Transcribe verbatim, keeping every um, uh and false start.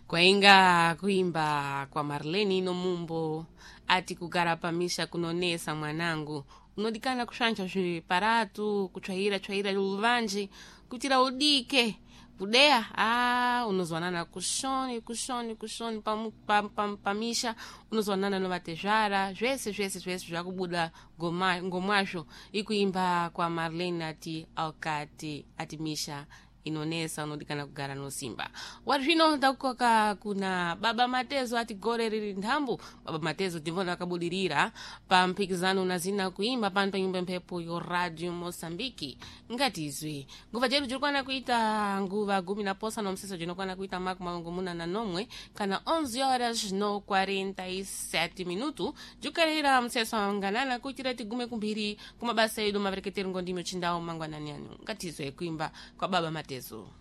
Kwainga kuimba kwa Marlene Nomumbo ati kugarapamisha kunonesa mwanangu unodikana kushanja zviparatu kutsvaira tsvaira luvanji kutira udike kudea ah unozwanana kushoni kushoni kushoni pam, pam, pam, pamisha unozwanana novatezvara zvese zvese zvese zvakubuda ngomwazvo ikuimba kwa Marlene ati alkati ati misha inonesa unodikana kugara nosimba wari zvino ndakukoka kuna baba Matezo ati gore riri ndhambu. Baba Matezo ndivona akabudirira pampikizano unazina kuimba pano panyumba mpepo yo Radio Mosambiki ngatizwe nguva jeru jirikwana kuita nguva gumi na posa no mseso jinokwana kuita maku malongomuna na nomwe kana onze horas no quarenta e sete minutu jukarira mseso anganana kuchira tigume kumbiri kumabasa edu mavereketeri ngondimi uchindao mangwanani anu ngatizwe kuimba kwa baba Matezo.